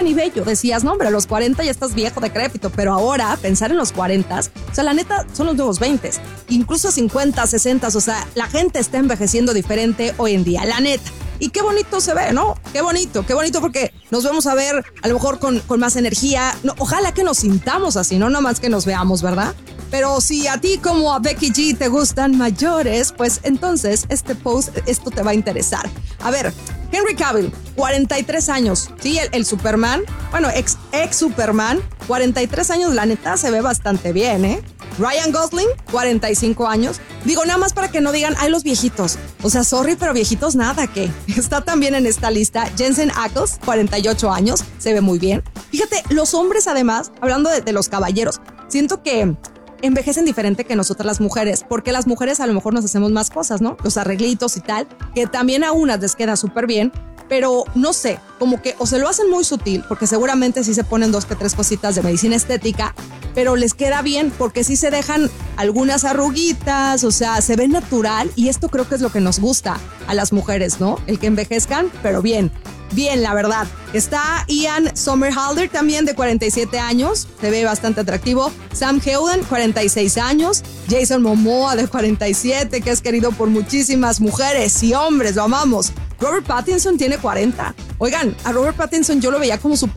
joven y bello. Decías, no, hombre, a los 40 ya estás viejo, decrépito. Pero ahora, pensar en los 40, o sea, la neta, son los nuevos 20. Incluso 50, 60, o sea, la gente está envejeciendo diferente hoy en día, la neta. Y qué bonito se ve, ¿no? Qué bonito porque nos vamos a ver a lo mejor con más energía. No, ojalá que nos sintamos así, no nomás que nos veamos, ¿verdad? Pero si a ti como a Becky G te gustan mayores, pues entonces este post, esto te va a interesar. A ver, Henry Cavill, 43 años, ¿sí? El Superman, bueno, ex Superman, 43 años, la neta se ve bastante bien, ¿eh? Ryan Gosling, 45 años. Digo, nada más para que no digan, ay, los viejitos. O sea, sorry, pero viejitos nada, que está también en esta lista. Jensen Ackles, 48 años, se ve muy bien. Fíjate, los hombres además, hablando de los caballeros, siento que envejecen diferente que nosotras las mujeres, porque las mujeres a lo mejor nos hacemos más cosas, ¿no? Los arreglitos y tal, que también a unas les queda súper bien, pero no sé, como que o se lo hacen muy sutil, porque seguramente sí se ponen 2 que 3 cositas de medicina estética, pero les queda bien porque sí se dejan algunas arruguitas, o sea, se ve natural, y esto creo que es lo que nos gusta a las mujeres, ¿no? El que envejezcan, pero bien. Bien, la verdad. Está Ian Somerhalder también, de 47 años. Se ve bastante atractivo. Sam Heughan, 46 años. Jason Momoa, de 47, que es querido por muchísimas mujeres y hombres. Lo amamos. Robert Pattinson tiene 40. Oigan, a Robert Pattinson yo lo veía como súper